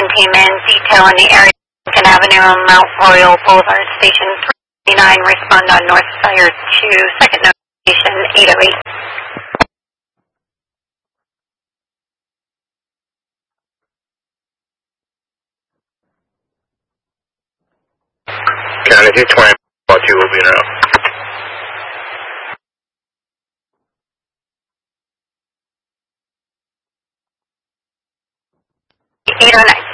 containment detail in the area of Lincoln Avenue and Mount Royal Boulevard, Station 339. Respond on North Fire 2, second notification 808. County 220, 2 will be in route. 809.